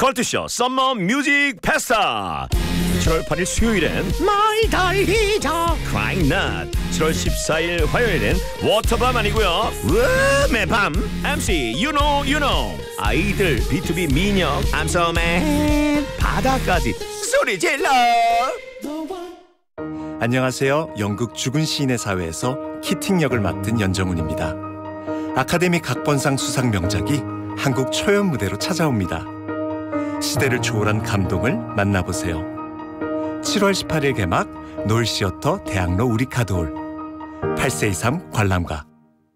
걸트쇼 썸머 뮤직 페스타. 7월 8일 수요일엔 마이 달리자 크라잉 낫. 7월 14일 화요일엔 워터밤 아니고요, 음의 밤. MC 유노 아이들 B2B 민혁 암소맨 바다까지 소리 질러. 안녕하세요. 영국 죽은 시인의 사회에서 키팅 역을 맡은 연정훈입니다. 아카데미 각본상 수상 명작이 한국 초연 무대로 찾아옵니다. 시대를 초월한 감동을 만나보세요. 7월 18일 개막, 노을시어터 대학로 우리카드홀. 8세 이상 관람가.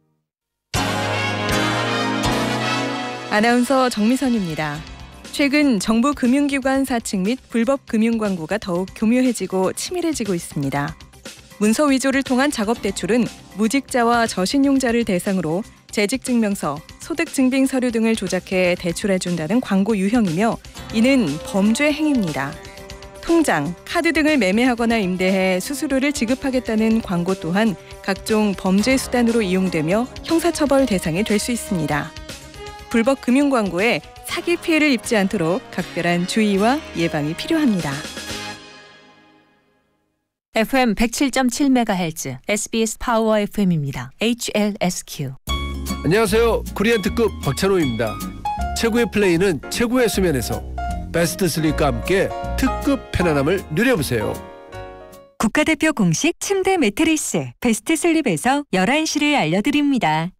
아나운서 정미선입니다. 최근 정부 금융기관 사측 및 불법 금융 광고가 더욱 교묘해지고 치밀해지고 있습니다. 문서 위조를 통한 작업 대출은 무직자와 저신용자를 대상으로 재직증명서, 소득증빙 서류 등을 조작해 대출해준다는 광고 유형이며, 이는 범죄 행위입니다. 통장, 카드 등을 매매하거나 임대해 수수료를 지급하겠다는 광고 또한 각종 범죄 수단으로 이용되며 형사처벌 대상이 될 수 있습니다. 불법 금융 광고에 사기 피해를 입지 않도록 각별한 주의와 예방이 필요합니다. FM 107.7MHz SBS 파워 FM입니다. HLSQ. 안녕하세요. 코리안 특급 박찬호입니다. 최고의 플레이는 최고의 수면에서. 베스트 슬립과 함께 특급 편안함을 누려보세요. 국가대표 공식 침대 매트리스 베스트 슬립에서 11시를 알려드립니다.